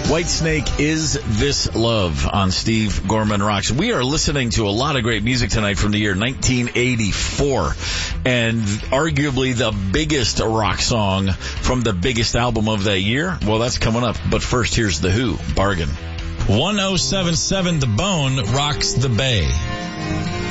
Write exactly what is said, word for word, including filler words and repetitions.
Whitesnake, Is This Love on Steve Gorman Rocks. We are listening to a lot of great music tonight from the year nineteen eighty-four, and arguably the biggest rock song from the biggest album of that year. Well, that's coming up, but first here's The Who, Bargain. one oh seven point seven The Bone rocks the Bay.